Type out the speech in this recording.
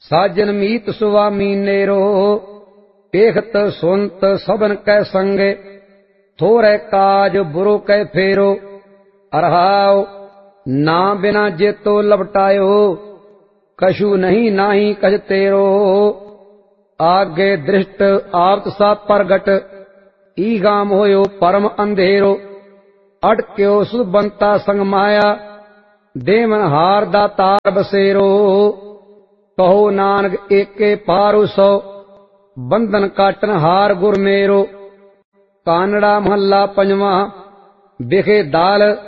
ਸਾਜਨ ਮੀਤ ਸੁਆਮੀ ਨੇਰੋ, ਵੇਖਤ ਸੁਨਤ ਸਭਨ ਕੈ ਸੰਗੇ, ਥੋੜੈ ਕਾਜ ਬੁਰੋ ਕੈ ਫੇਰੋ। ਅਰਹਾਉ ਨਾ ਬਿਨਾ ਜੇਤੋ ਲਪਟਾਇਓ, ਕਛੂ ਨਹੀਂ ਨਾਹੀ ਕਛ ਤੇਰੋ। ਆਗੇ ਦ੍ਰਿਸ਼ਟ ਆਪਤ ਸਾ ਪ੍ਰਗਟ, ਈਗਾਮ ਹੋਇਓ ਪਰਮ ਅੰਧੇਰੋ। ਅਟਕਿਓ ਸੁਬੰਤਾ ਸੰਗ ਮਾਇਆ, ਦੇਵਨ ਹਾਰ ਦਾ ਤਾਰ ਬਸੇਰੋ। ਕਹੋ ਨਾਨਕ ਏਕੇ ਪਾਰੁ ਸੋ, ਬੰਧਨ ਕਾਟਨ ਹਾਰ ਗੁਰ ਮੇਰੋ। ਕਾਨੜਾ ਮਹੱਲਾ ਪੰਜਵਾਂ। ਬਿਖੇ ਦਾਲ